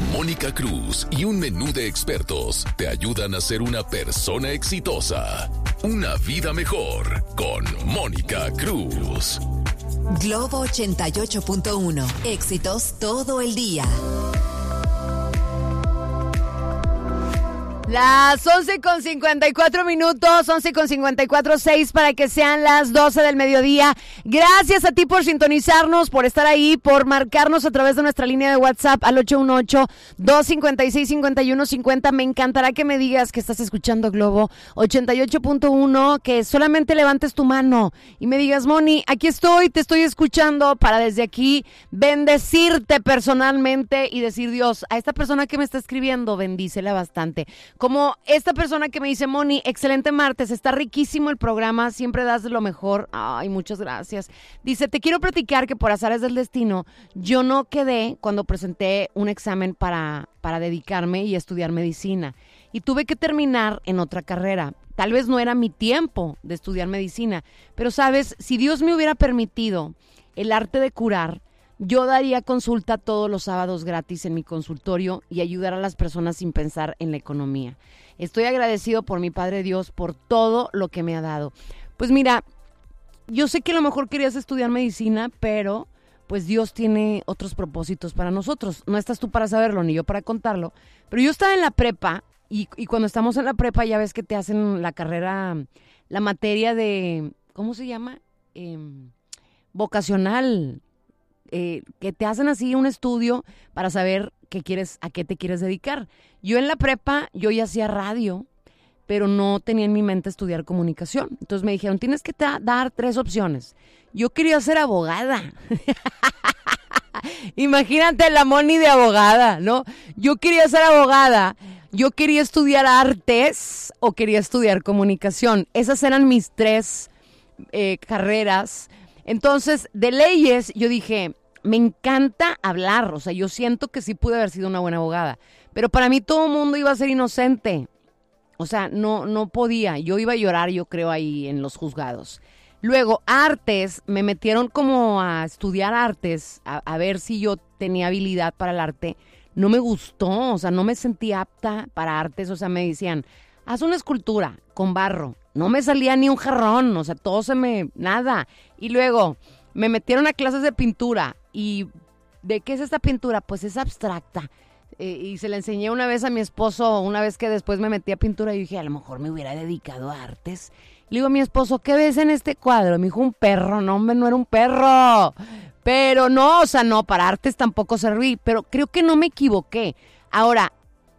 Mónica Cruz y un menú de expertos te ayudan a ser una persona exitosa. Una vida mejor con Mónica Cruz. Globo 88.1. Éxitos todo el día. Las 11:54 minutos, 11:54:6 para que sean las 12 del mediodía. Gracias a ti por sintonizarnos, por estar ahí, por marcarnos a través de nuestra línea de WhatsApp al 818-256-5150. Me encantará que me digas que estás escuchando Globo 88.1, que solamente levantes tu mano y me digas, Moni, aquí estoy, te estoy escuchando, para desde aquí bendecirte personalmente y decir, Dios, a esta persona que me está escribiendo, bendícela bastante. Como esta persona que me dice, Moni, excelente martes, está riquísimo el programa, siempre das de lo mejor. Ay, muchas gracias. Dice, te quiero platicar que por azares del destino, yo no quedé cuando presenté un examen para dedicarme y estudiar medicina. Y tuve que terminar en otra carrera. Tal vez no era mi tiempo de estudiar medicina, pero sabes, si Dios me hubiera permitido el arte de curar, yo daría consulta todos los sábados gratis en mi consultorio y ayudar a las personas sin pensar en la economía. Estoy agradecido por mi Padre Dios por todo lo que me ha dado. Pues mira, yo sé que a lo mejor querías estudiar medicina, pero pues Dios tiene otros propósitos para nosotros. No estás tú para saberlo, ni yo para contarlo. Pero yo estaba en la prepa y cuando estamos en la prepa ya ves que te hacen la carrera, la materia de, ¿cómo se llama? Vocacional. Que te hacen así un estudio para saber a qué te quieres dedicar. Yo en la prepa, yo ya hacía radio, pero no tenía en mi mente estudiar comunicación. Entonces me dijeron, tienes que dar 3 opciones. Yo quería ser abogada. Imagínate la Moni de abogada, ¿no? Yo quería ser abogada, yo quería estudiar artes o quería estudiar comunicación. Esas eran mis 3 carreras. Entonces, de leyes, yo dije, me encanta hablar, o sea, yo siento que sí pude haber sido una buena abogada, pero para mí todo el mundo iba a ser inocente, o sea, no podía, yo iba a llorar, yo creo, ahí en los juzgados. Luego, artes, me metieron como a estudiar artes, a ver si yo tenía habilidad para el arte. No me gustó, o sea, no me sentí apta para artes, o sea, me decían, haz una escultura con barro. No me salía ni un jarrón, o sea, nada. Y luego me metieron a clases de pintura. ¿Y de qué es esta pintura? Pues es abstracta. Y se la enseñé una vez a mi esposo, una vez que después me metí a pintura y dije, a lo mejor me hubiera dedicado a artes. Le digo a mi esposo, ¿qué ves en este cuadro? Me dijo, un perro. No, hombre, no era un perro. Pero no, o sea, no, para artes tampoco serví. Pero creo que no me equivoqué. Ahora,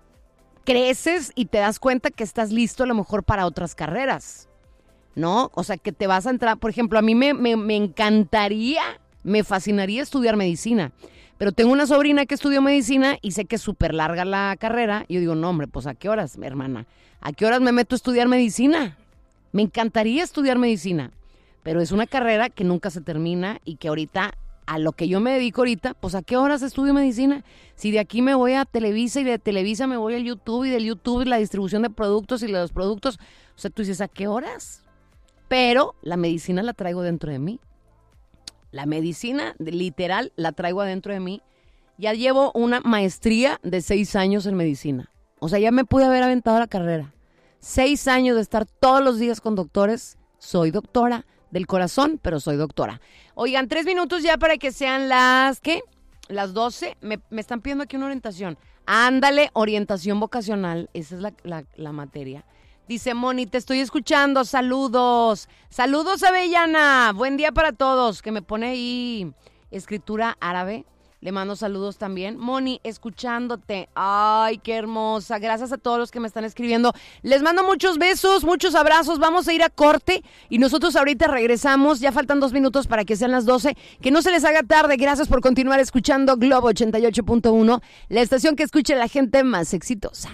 creces y te das cuenta que estás listo a lo mejor para otras carreras, ¿no? O sea, que te vas a entrar, por ejemplo, a mí me encantaría, me fascinaría estudiar medicina, pero tengo una sobrina que estudió medicina y sé que es súper larga la carrera, y yo digo, no, hombre, pues ¿a qué horas, hermana? ¿A qué horas me meto a estudiar medicina? Me encantaría estudiar medicina, pero es una carrera que nunca se termina y que ahorita, a lo que yo me dedico ahorita, pues ¿a qué horas estudio medicina? Si de aquí me voy a Televisa y de Televisa me voy al YouTube y del YouTube la distribución de productos y de los productos, o sea, tú dices, ¿a qué horas? Pero la medicina la traigo dentro de mí. La medicina, literal, la traigo adentro de mí. Ya llevo una maestría de 6 años en medicina. O sea, ya me pude haber aventado la carrera. 6 años de estar todos los días con doctores. Soy doctora del corazón, pero soy doctora. Oigan, 3 minutos ya para que sean las, ¿qué? Las 12. Me están pidiendo aquí una orientación. Ándale, orientación vocacional. Esa es la materia. Dice, Moni, te estoy escuchando. Saludos. Saludos, Avellana. Buen día para todos. Que me pone ahí escritura árabe. Le mando saludos también. Moni, escuchándote. Ay, qué hermosa. Gracias a todos los que me están escribiendo. Les mando muchos besos, muchos abrazos. Vamos a ir a corte y nosotros ahorita regresamos. Ya faltan 2 minutos para que sean las 12. Que no se les haga tarde. Gracias por continuar escuchando Globo 88.1, la estación que escucha a la gente más exitosa.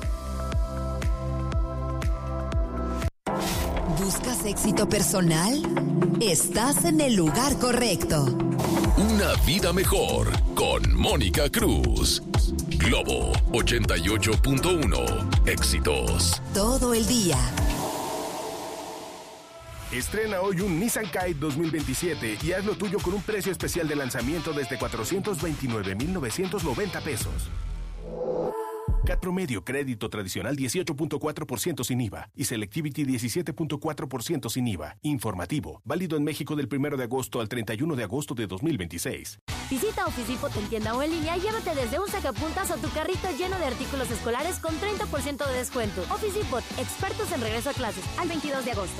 ¿Buscas éxito personal? Estás en el lugar correcto. Una vida mejor con Mónica Cruz. Globo 88.1. Éxitos todo el día. Estrena hoy un Nissan Kite 2027 y haz lo tuyo con un precio especial de lanzamiento desde 429,990 pesos. CAT promedio, crédito tradicional 18.4% sin IVA y Selectivity 17.4% sin IVA. Informativo, válido en México del 1 de agosto al 31 de agosto de 2026. Visita Office Depot en tienda o en línea y llévate desde un sacapuntas o tu carrito lleno de artículos escolares con 30% de descuento. Office Depot, expertos en regreso a clases, al 22 de agosto.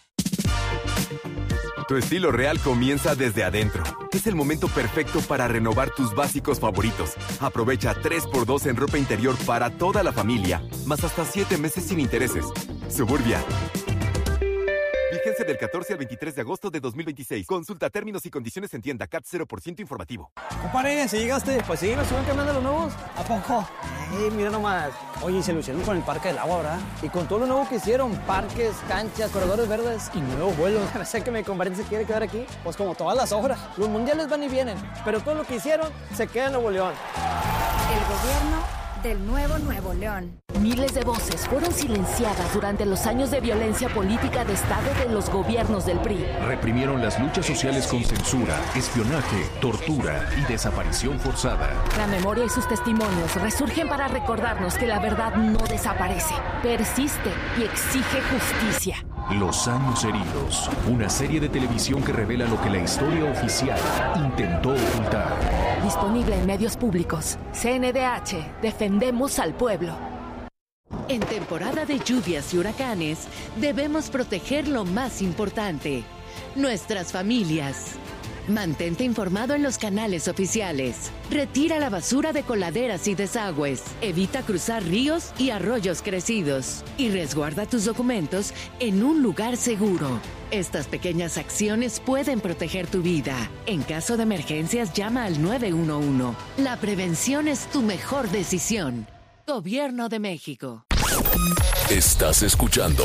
Tu estilo real comienza desde adentro. Es el momento perfecto para renovar tus básicos favoritos. Aprovecha 3x2 en ropa interior para toda la familia, más hasta 7 meses sin intereses. Suburbia. Vigencia del 14 al 23 de agosto de 2026. Consulta términos y condiciones en tienda. CAT 0% informativo. Compadre, ¿sí llegaste? Pues sí, me estuvieron cambiando los nuevos. ¿A poco? Mira nomás. Oye, se lo hicieron con el Parque del Agua, ¿verdad? Y con todo lo nuevo que hicieron. Parques, canchas, corredores verdes y nuevos vuelos. Sé que mi compadre se quiere quedar aquí. Pues como todas las obras. Los mundiales van y vienen. Pero todo lo que hicieron se queda en Nuevo León. El gobierno del Nuevo León. Miles de voces fueron silenciadas durante los años de violencia política de Estado de los gobiernos del PRI. Reprimieron las luchas sociales con censura, espionaje, tortura y desaparición forzada. La memoria y sus testimonios resurgen para recordarnos que la verdad no desaparece, persiste y exige justicia. Los años heridos, una serie de televisión que revela lo que la historia oficial intentó ocultar. Disponible en medios públicos. CNDH, defendemos al pueblo. En temporada de lluvias y huracanes, debemos proteger lo más importante, nuestras familias. Mantente informado en los canales oficiales. Retira la basura de coladeras y desagües. Evita cruzar ríos y arroyos crecidos. Y resguarda tus documentos en un lugar seguro. Estas pequeñas acciones pueden proteger tu vida. En caso de emergencias, llama al 911. La prevención es tu mejor decisión. Gobierno de México. Estás escuchando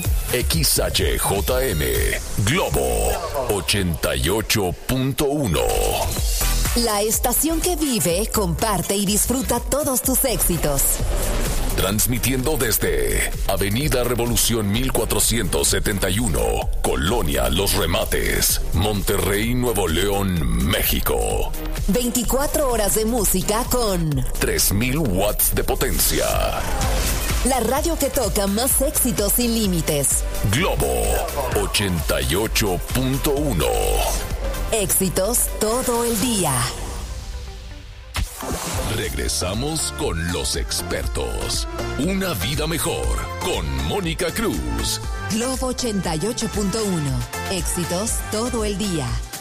XHJM Globo 88.1. La estación que vive, comparte y disfruta todos tus éxitos. Transmitiendo desde Avenida Revolución 1471, Colonia Los Remates, Monterrey, Nuevo León, México. 24 horas de música con 3000 watts de potencia. La radio que toca más éxitos sin límites. Globo 88.1. Éxitos todo el día. Regresamos con los expertos. Una vida mejor con Mónica Cruz. Globo 88.1. Éxitos todo el día.